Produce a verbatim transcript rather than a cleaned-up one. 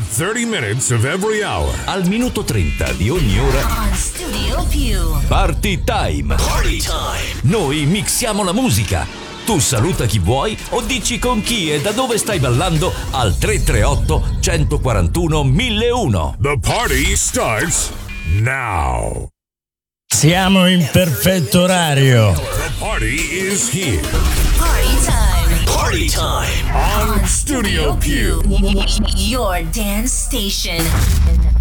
At thirty minutes of every hour. Al minuto trenta di ogni ora. On Studio Più. Party time. Party time. Noi mixiamo la musica. Tu saluta chi vuoi o dici con chi e da dove stai ballando al tre tre otto, uno quattro uno, mille uno. The party starts now. Siamo in perfetto orario. The party is here. Party time. Party time. On Studio Più. Your dance station.